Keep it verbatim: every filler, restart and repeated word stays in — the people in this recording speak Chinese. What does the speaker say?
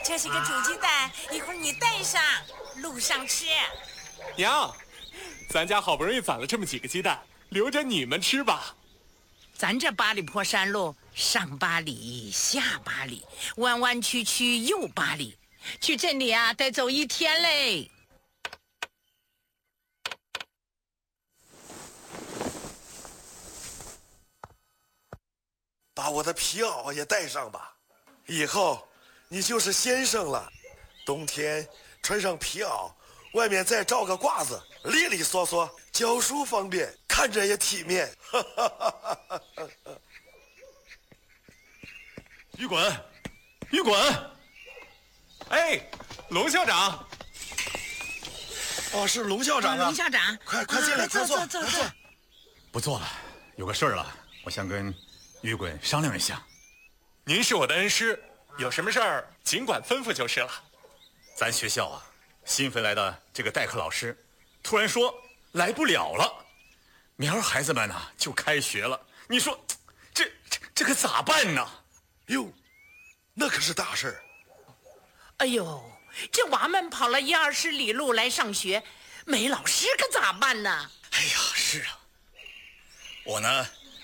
这是个煮鸡蛋，一会儿你带上，路上吃。 娘，咱家好不容易攒了这么几个鸡蛋，留着你们吃吧。 咱这八里坡山路，上八里下八里，弯弯曲曲又八里，去镇里啊得走一天嘞。 把我的皮袄也带上吧，以后你就是先生了。冬天穿上皮袄，外面再罩个褂子，利利索索，教书方便，看着也体面。 于滚，于滚！ 哎，龙校长。 哦，是龙校长啊！ 龙校长， 快快进来， 坐坐坐坐坐。 不做了，有个事儿了，我想跟于滚商量一下。 您是我的恩师，有什么事儿尽管吩咐就是了。 咱学校啊，新飞来的这个代课老师，突然说来不了了，明儿孩子们呢、啊、就开学了。你说，这这这可咋办呢？ 哟，那可是大事儿。 哎呦，这娃们跑了一二十里路来上学，没老师可咋办呢？ 哎呀，是啊，我呢